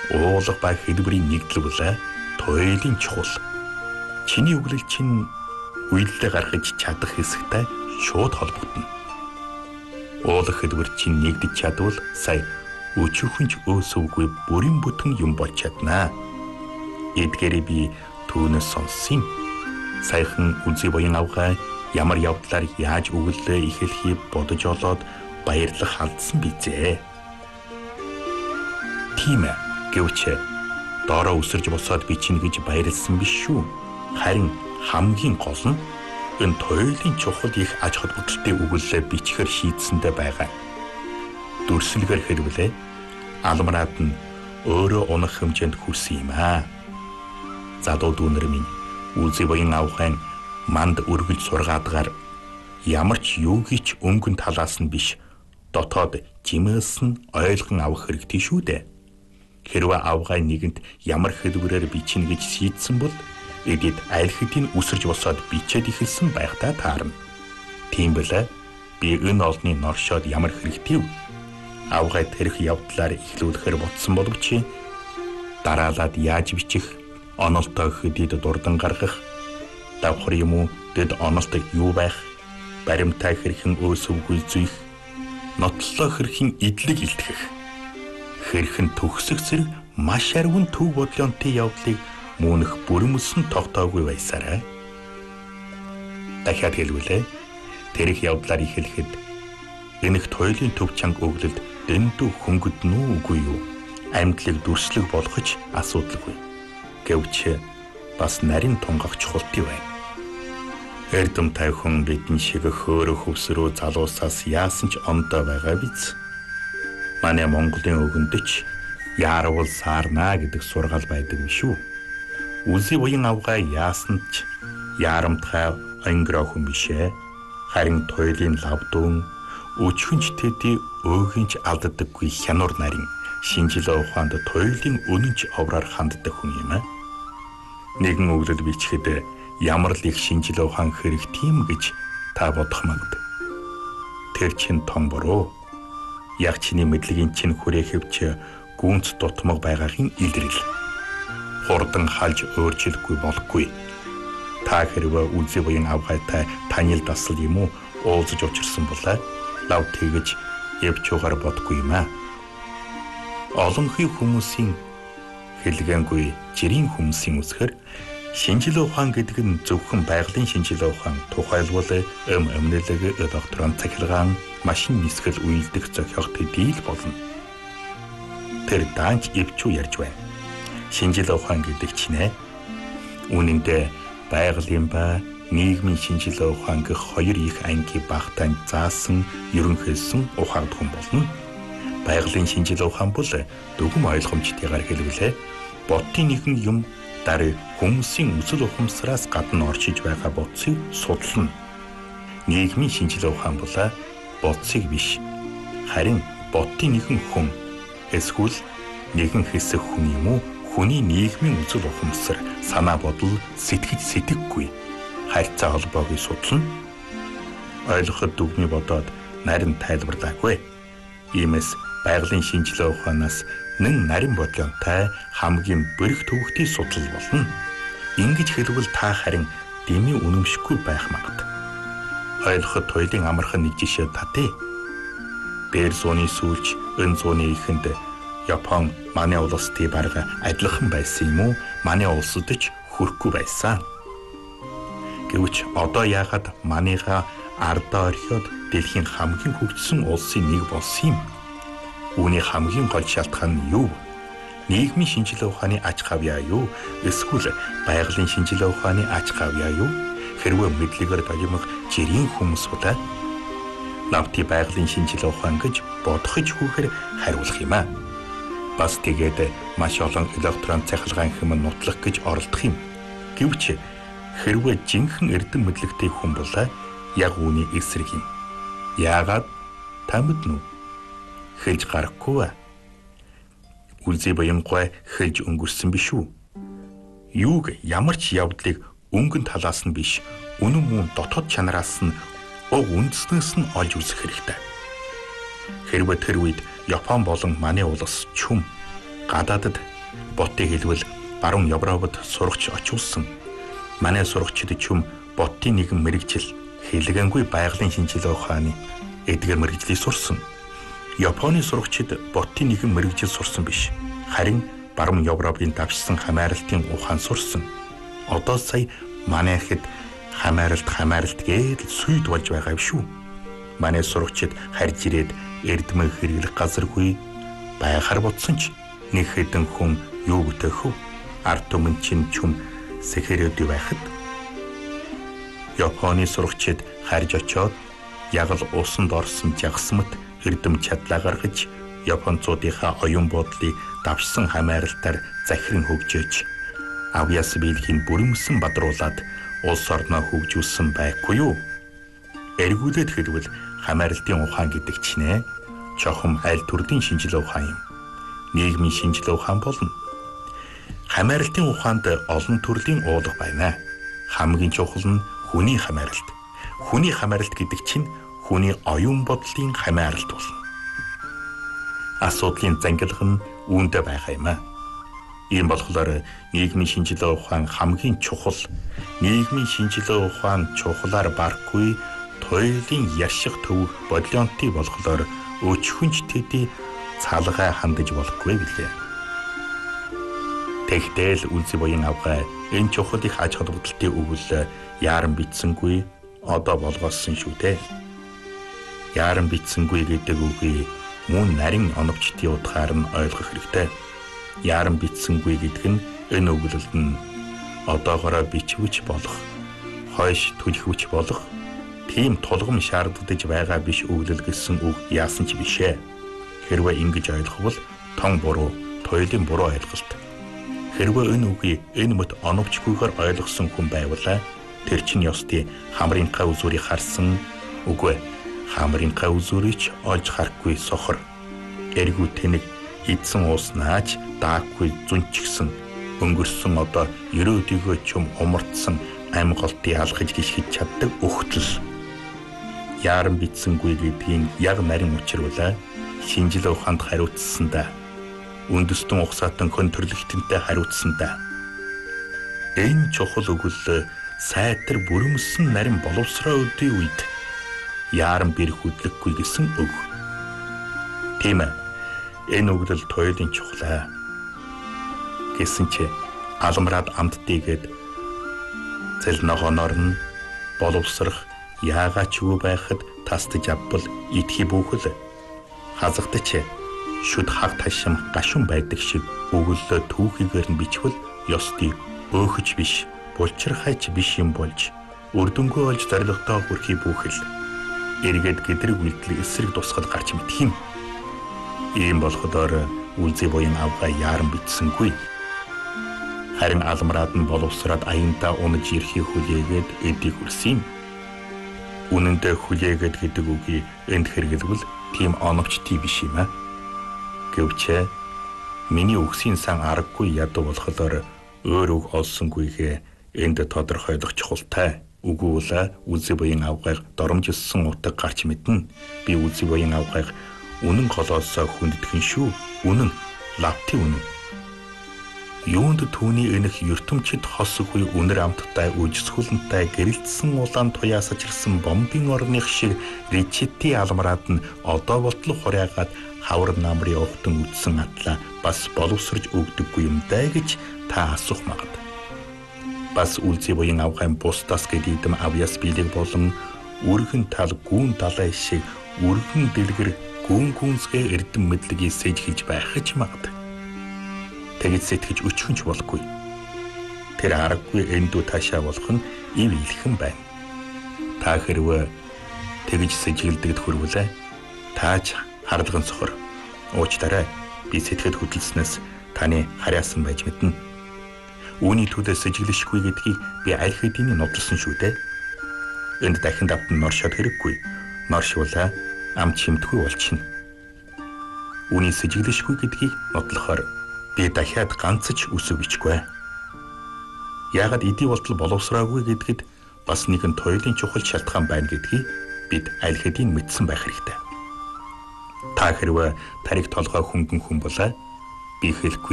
уулга ба хэлбэрийн нэгдлэл туйлын чухал. Чиний үглэл чинь үйлдэл гаргаж чадах хэсэгтэй шууд холбогдно. Уулга хэлбэр чинь нэгдэж чадвал сая өчүүхэнч өөсөвгүй бүрийн бүтэн юм болж чаднаа. Эдгээрээ би түүнээс сонссон. Саяхан үзий буян авгаа ямар явдлаар яаж үгэлээ ихэлхий бодож олоод баярлах алдсан бизээ. Тийм ээ, гэвч доороо өсөрж босоод бичнэ гэж баярлсан биш шүү. Харин хамгийн гол нь энэ туйлын чухал их аж холбогдолтой үгэлээ бичгээр шийдсэндээ байгаа. Дүрслэгээр хэлбэлээ алмраад нь өөрөө унах хэмжээнд хүрсэн юм аа. Залуу дүүнэр минь үзий буян авахын манд үргэлж сургаадгаар ямар ч юугийч өнгөн талаас нь биш дотоод жимээс нь ойлгон авах хэрэгтэй шүү дээ. Хэрвээ авгай нэгэнт ямар хэлбэрээр бичнэ гэж шийдсэн бол эдэд аль хэдийн үсэрж босоод бичээд ихэлсэн байхдаа таарна. Тийм байлаа. Би энэ олны норшоод ямар хэрэгтэй вэ? Авгай тэрх явдлаар эхлүүлэхээр ботсон боловч дараалаад яаж бичих, онолтой хөдөд дурдан гаргах, давхар юм уу дэд онолтой юу байх, баримтаа хэрхэн өөсөвгүй зүйх, нотлоо хэрхэн идлэг илтгэх, хэрхэн төгсөх зэрэг маш арвин төв бодлонтой явдлыг мөнх бүрэмсэн тогтоогүй байсараа. Дахиад хэлвэлээ тэрх явдлаар ихлэхэд энэх туйлын төв чанга өглөлд дэндүү хөнгөднө үү үгүй юу? Амьдлыг дүрслэг болгож асуудалгүй. Гэвч бас нарийн тунгах чухалтай байна. Эрдэм тайвхан бидэн шиг хөөрөх хөвсрөө залуусаас яасан ч ондоо байгаа биз. Манай Монголын өгөндөч яарвал саарна гэдэг сургаал байдаг юм шүү. Үзий буян авгаа яасан ч яарамтгай ангираа хүн бишээ. Харин туйлын лавдуун өчхөнч тэдий өөгийнч алддаггүй хянуур нарийн шинжилгээ ухаанд туйлын үнэнч овраар ханддаг хүн юм аа. Нэгэн өглөл бичгэд ямар л их шинжилгээ ухаан хэрэгтэй юм гэж та бодох магад. Тэр чин том буруу. Яг чиний мэдлэгийн чин хүрээхэвч гүнц дутмаг байгаагийн илрэл. Хурдан халж өөрчлөхгүй болохгүй. Та хэрвээ үзий буян авгайтай танил дасал юм уу уулзаж учирсан болоо лав тэгэж явчуугаар бодохгүй юм аа. Олонхий хүмүүсийн хэлгэнгүй жирийн хүмүүсийн үсгээр шинжилгээ ухаан гэдэг нь зөвхөн байгалийн шинжилгээ ухаан тухайлбал өмнөлөг докторон цахилгаан машин нисгэл үйлдэх зохиох төдийл болно. Тэр даанч эвчүү ярьж байна. Шинжилгээ ухаан гэдэг чинь үнэндээ байгалийн ба нийгмийн шинжилгээ ухаан гэх хоёр их анги багтаан заасан ерөнхийдсөн ухаан хүн болно. Байгалийн шинжилгээ ухаан бол дүгм ойлгомжтойгоор хэлбэлээ ботын нэгэн юм дараа хүмүүсийн үзэл ухамсараас гадна орчиж байгаа бодсыг судлана. Нийгмийн шинжилгээ ухаан бол бодсыг биш харин ботын нэгэн хүн эсвэл нэгэн хэсэг хүн юм уу хүний нийгмийн үзэл ухамсар, санаа бодол, сэтгэж сэтгэггүй харьцаа холбоог судлана. Ойлгоход дүгнээ бодоод нарийн тайлбарлаагүй. Иймээс байгалийн шинжилгээ ухаанаас нэн нарийн бодлонтой хамгийн бэрх төвөгтэй судлал болно. Ингэж хэлбэл та харин дэмий үнэмшгүй байх магад. Ойлгоход туйлын амархан нэг жишээ татъя. Дээр зууны сүүлч өн зууны ихэнд Япон манай улстай бараг адилхан байсан юм уу? Манай улсад ч хүрхгүй байсан. Гэвч одоо яагаад манайга ардаа орхиод дэлхийн хамгийн хөгжсөн улсын нэг болсон юм? Үүний хамгийн гол шалтгаан нь юу? Нийгмийн шинжилгээ ухааны аж хавьяа юу? Эсвэл байгалийн шинжилгээ ухааны аж хавьяа юу? Хэрвээ мэдлэгээр долимох жирийн хүмүүс удаа навти байгалийн шинжилгээ ухаан гэж бодохж хүүхээр хариулах юм аа. Бас тэгээд маш олон электрон цахилгаан хэм нутлах гэж оролдох юм. Гэвч хэрвээ жинхэнэ эрдэм мэдлэгтэй хүн бол яг үүний эсрэг юм. Яагаад та мэднэ үү? Хэлж гарахгүй. Үлзий буянгүй хэлж өнгөрсөн биш үү? Юуг ямар ч явдлыг өнгөн талаас нь биш, үнэн мөн дотоод чанараас нь уг үндэснээс нь олж үзэх хэрэгтэй. Хэрвээ тэр үед Япон болон манай улс чүм гадаадд Ботыг хэлбэл баруун Европод сурагч очуулсан. Манай сурагчид чүм Ботын нэгэн мэрэгжил хэлгэнгүй байгалийн шинжилгээ ухааны эдгээр мэрэгжлийг сурсан. Японы сурагчид Ботын нэгэн мэрэгжил сурсан биш. Харин баруун Европын давшсан хамааралтын ухаан сурсан. Одоо сая манай хэд хамааралт гээд сүйд болж байгаа юм шүү. Манай сурагчид харж ирээд эрдмэн хэрэглэх газаргүй байхаар бодсон ч нэг хэдэн хүн юу бүтээх вэ? Ард түмэн чинь чүм сэхэрээд байхад Японы сурагчид харж очоод яг л усанд орсон жагсмат эрдэм чадлаа гаргаж Японцуудынхаа оюун бодлыг давшсан хамааралтаар захиран хөгжөөж авьяас биелхийн бүрэмсэн бадруулаад улс орноо хөгжүүлсэн байхгүй юу? Эргүүлээд хэлбэл хамааралтын ухаан гэдэг чинь чухам аль төрлийн шинжилгээ ухаан юм. Нийгмийн шинжилгээ ухаан болно. Хамааралтын ухаанд олон төрлийн уулга байна. Хамгийн чухал нь хүний хамааралт. Хүний хамааралт гэдэг чинь хүний оюун бодлын хамааралт болно. Асуудлын зангилга нь үүндээ байгаа юм аа. Ийм болохоор нийгмийн шинжилгээ ухаан хамгийн чухал. Нийгмийн шинжилгээ ухаан чухлаар барахгүй туйлын яшиг төвөх бодлионтой болохоор өчхөнч тэдий цалгаа хандаж болохгүй билээ. Тэгтэл үлзий буян авгай энэ чухал их аж холбогдлын өгөл яаран битсэнгүй одоо болгоосон шүү дээ. Яаран битсэнгүй гэдэг үгийг мөн нарийн оновчтын утгаар нь ойлгох хэрэгтэй. Яаран битсэнгүй гэдэг нь энэ өгүүлэлт нь одоогоороо бичвч болох, хойш түлхвч болох тийм тулгам шаардлагадж байгаа биш өгүүлэл гэсэн үг яасан ч бишээ. Хэрвээ ингэж ойлгохвол тон буруу, туйлын буруу ойлголт. Хэрвээ энэ үгийг энэ мэт оновчгүйгээр ойлгосон хүн байвал тэр чинь ёстой хамрынхаа үзүүрийг харсан үгүй. Хамрынхаа үзүүрийг ч олж харахгүй сохор. Эргүү тэнэг идсэн ууснаач даахгүй зүнчгсэн өнгөрсөн одоо 90-өө чум умартсан амьголтыг алхаж гიშгэж чаддаг өгтөл. Яаран битсэнгүй гэдгийн яг нарийн учруулаа шинжилгээ ухаанд хариуцсандаа үндэстэн ухсаатан хон төрлөختөнтэй хариуцсандаа энэ чухал өгөл сайтар бүрэмсэн нарийн боловсроо өдний үед яаран бэр хөдлөхгүй гэсэн үг. Тийм ээ. Энэ өгдөл туйлын чухлаа. Гэсэн чи алмраад амттыгээд зэл ногооноор нь боловсрах яагаад ч юу байхад тастаж авбал идхий бүхэл хазагдаж шүд хаг ташим гашуун байдаг шиг өгөлөө түүхийгээр нь бичвэл ёстой өөхөж биш булчирхайч биш юм болж өрдөнгөө олж зоригтой хүрхий бүхэл эргээд гэдрэг үйлдэл эсрэг тусгал гарч мэдх юм. Ийм болохоор үлзий буян авгай яаран битсэнгүй. Харин алмраад нь боловсраад аяндаа унаж ирхий хүлээгээд эдийг хүрсэн юм. Үнэн дээр хүлээгээд гэдэг үгийг энд хэрэглэвэл тийм оновчтой биш юм аа. Гэвч миний үгсийн сан аргагүй ядуу болохоор өөр үг олсонгүйгээ энд тодорхойлох чухалтай. Үгүйвэл үлзий буян авгайг доромжилсан утга гарч мэднэ. Би үлзий буян авгайг үнэн голоосоо хүндэтгэн шүү. Үнэн, лавти үнэн. Юунд түүний энэх ертөмчид хосгүй үнэр амттай үжисгүлэнтэй гэрэлтсэн улаан туяас чирсэн бомбын орных шиг ричити алмраад нь одоо ботлох хураагаад хавар намрын ухтан үдсэн атлаа бас боловсрж өгдөггүй юм даа гэж та асуух магад. Бас үлзий буян авгайн бусдаас гэдэм авьяас биелэг болон үргэн тал гүүн далай шиг үргэн дэлгэр гүүн гүнсгээ эрдэм мэдлэгийг сэжгэлж байх ч магад. Тэгж сэтгэж өчхөнч болохгүй. Тэр аргагүй эндүү таашаа болох нь ив илхэн байна. Та хэрвээ тэгж сэжгэлдэгд хүрвэлээ тааж хардлаган сохор. Уучлаарай. Би сэтгэхэд хөдөлснөөс таны харьяасан байж мэднэ. Үүний төлөө сэжиглэшгүй гэдгийг би аль хэдийн нотолсон шүү дээ. Энд дахин давтан норшоод хэрэггүй. Норшуулаа ам чимтгүй болчихно. Үүний сэжиглэшгүй гэдгийг нотлохоор би дахиад ганц ч үсэг бичгүй. Яагаад эдийн болтол боловсраагүй гэдгэд бас нэгэн туйлын чухал шалтгаан байна гэдгийг бид аль хэдийн мэдсэн байх хэрэгтэй. Та хэрвээ тариг толгой хөнгөн хүн болоо би хэлэхгүй